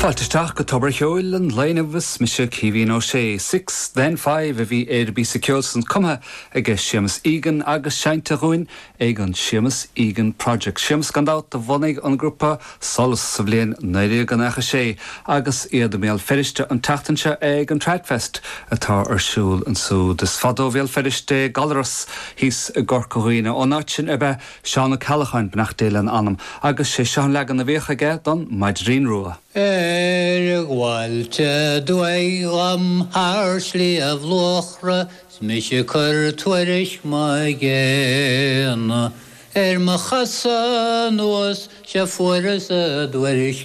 Taltisteach go tobar heoil an leanamhas mis cíhín ó sé 6 then 5 a bhí éirbí sa ceolsan cuma ag Seamus Egan agus seinte roin ag an Seamus Egan Project. Seamus gandát a bhonnig an grúpa solas sa bblion 9 agus iad a méal feriste an taachtanse ag an Tradfest atá arsúil an súd. Is fadó bhéal feriste Galras hís a gorcohuioine ó náitsin ebe Seánna Callachain benachdéile an anam agus sé Seán legan na bhécha ge don Maidrín Rua. Gháilte dói am háirslí a bhlóchra smise chur tuairis mai géana. Ma chasa nuas se furas a dúiris